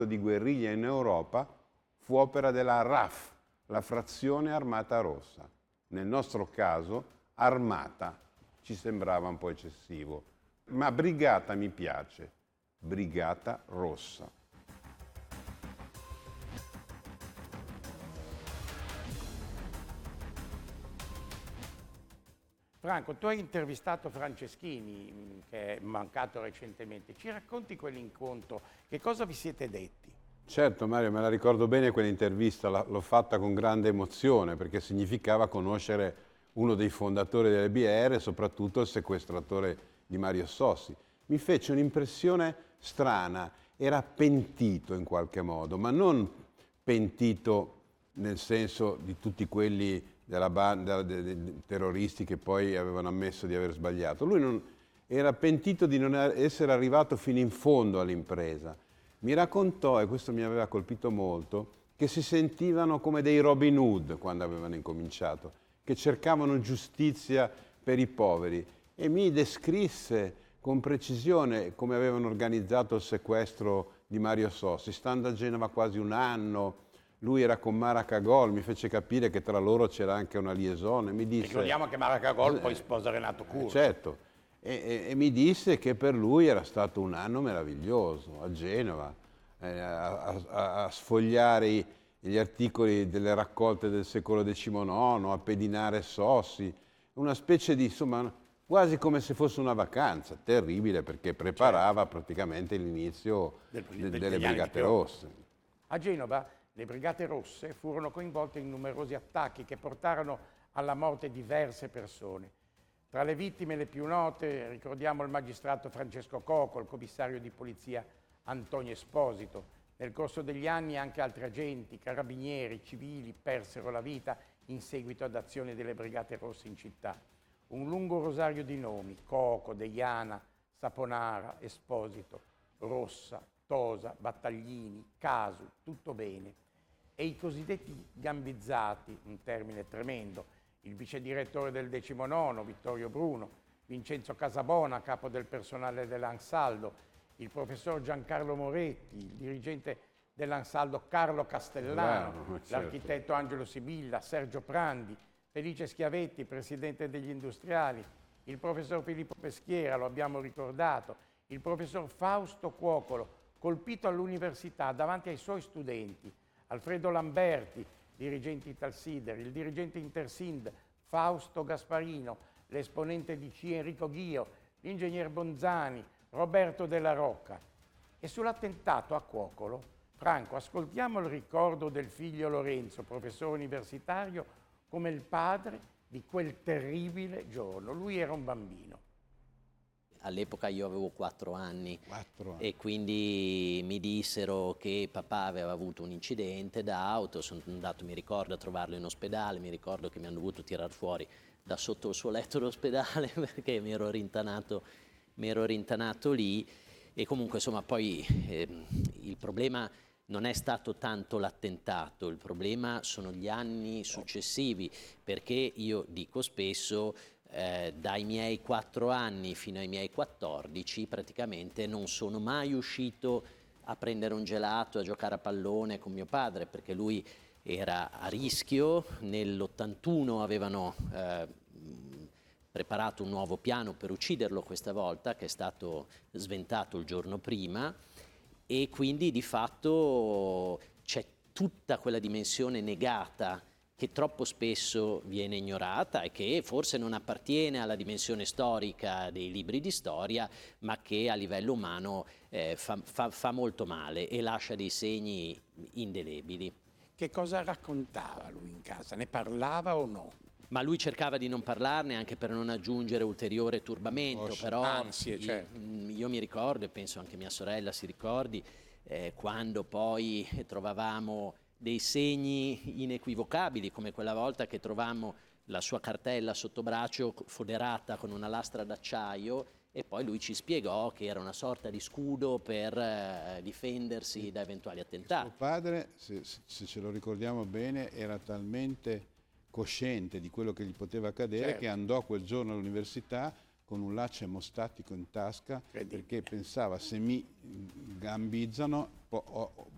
di guerriglia in Europa fu opera della RAF, la frazione armata rossa. Nel nostro caso, armata ci sembrava un po' eccessivo, ma brigata mi piace, brigata rossa. Franco, tu hai intervistato Franceschini, che è mancato recentemente. Ci racconti quell'incontro? Che cosa vi siete detti? Certo Mario, me la ricordo bene quell'intervista, l'ho fatta con grande emozione perché significava conoscere uune dei fondatori delle BR e soprattutto il sequestratore di Mario Sossi. Mi fece un'impressione strana, era pentito in qualche modo, ma non pentito nel senso di tutti quelli della banda dei terroristi che poi avevano ammesso di aver sbagliato. Lui non, era pentito di non essere arrivato fino in fondo all'impresa. Mi raccontò, e questo mi aveva colpito molto, che si sentivano come dei Robin Hood quando avevano incominciato, che cercavano giustizia per i poveri e mi descrisse con precisione come avevano organizzato il sequestro di Mario Sossi. Stando a Genova quasi un anno, lui era con Mara Cagol, mi fece capire che tra loro c'era anche una liaison e mi disse... Ricordiamo che Mara Cagol poi sposa Renato Curcio. Certo, e mi disse che per lui era stato un anno meraviglioso a Genova, a sfogliare gli articoli delle raccolte del secolo XIX, a pedinare Sossi, una specie di, insomma, quasi come se fosse una vacanza, terribile perché preparava praticamente l'inizio delle Brigate Rosse. A Genova le Brigate Rosse furono coinvolte in numerosi attacchi che portarono alla morte diverse persone. Tra le vittime le più note ricordiamo il magistrato Francesco Coco, il commissario di polizia Antonio Esposito. Nel corso degli anni anche altri agenti, carabinieri, civili persero la vita in seguito ad azioni delle Brigate Rosse in città. Un lungo rosario di nomi: Coco, Deiana, Saponara, Esposito, Rossa, Tosa, Battaglini, Casu, tutto bene. E i cosiddetti gambizzati, un termine tremendo, il vice direttore del 19º, Vittorio Bruno, Vincenzo Casabona, capo del personale dell'Ansaldo, il professor Giancarlo Moretti, il dirigente dell'Ansaldo Carlo Castellano, l'architetto Angelo Sibilla, Sergio Prandi, Felice Schiavetti, presidente degli industriali, il professor Filippo Peschiera, lo abbiamo ricordato, il professor Fausto Cuocolo, colpito all'università davanti ai suoi studenti, Alfredo Lamberti, dirigente Italsider, il dirigente Intersind Fausto Gasparino, l'esponente di C Enrico Ghio, l'ingegner Bonzani, Roberto Della Rocca. E sull'attentato a Cuocolo, Franco, ascoltiamo il ricordo del figlio Lorenzo, professore universitario, come il padre di quel terribile giorno. Lui era un bambino. All'epoca io avevo 4 anni e quindi mi dissero che papà aveva avuto un incidente d'auto, sono andato, mi ricordo, a trovarlo in ospedale, mi ricordo che mi hanno dovuto tirar fuori da sotto il suo letto d'ospedale perché mi ero rintanato lì e comunque insomma poi il problema non è stato tanto l'attentato, il problema sono gli anni successivi, perché io dico spesso dai miei 4 anni fino ai miei 14 praticamente non sono mai uscito a prendere un gelato, a giocare a pallone con mio padre, perché lui era a rischio. Nell'81 avevano preparato un nuovo piano per ucciderlo questa volta, che è stato sventato il giorno prima, e quindi di fatto c'è tutta quella dimensione negata che troppo spesso viene ignorata e che forse non appartiene alla dimensione storica dei libri di storia, ma che a livello umano fa molto male e lascia dei segni indelebili. Che cosa raccontava lui in casa? Ne parlava o no? Ma lui cercava di non parlarne anche per non aggiungere ulteriore turbamento, però ansie, certo. Io mi ricordo, e penso anche mia sorella si ricordi, quando poi trovavamo dei segni inequivocabili, come quella volta che trovammo la sua cartella sotto braccio foderata con una lastra d'acciaio e poi lui ci spiegò che era una sorta di scudo per difendersi da eventuali attentati. Suo padre, se ce lo ricordiamo bene, era talmente cosciente di quello che gli poteva accadere, certo, che andò quel giorno all'università con un laccio emostatico in tasca perché pensava: se mi gambizzano